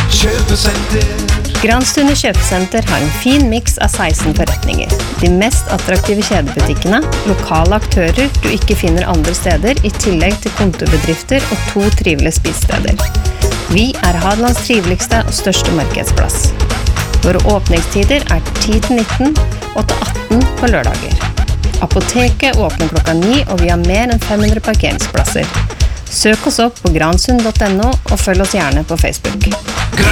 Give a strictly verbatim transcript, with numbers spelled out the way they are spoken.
Kjøpesenter. Granstunde kjøpesenter har en fin mix av seksten forretninger. De mest attraktive kjedebutikkene, lokale aktører du ikke finner andre steder, i tillegg til kontorbedrifter og to trivelige spisesteder. Vi er Hadelands triveligste og største markedsplass. Våre åpningstider er ti til nitten og til atten på lørdager. Apoteket åpner klokka ni, og vi har mer enn fem hundre parkeringsplasser. Søk oss opp på gransund punktum no og følg oss gjerne på Facebook.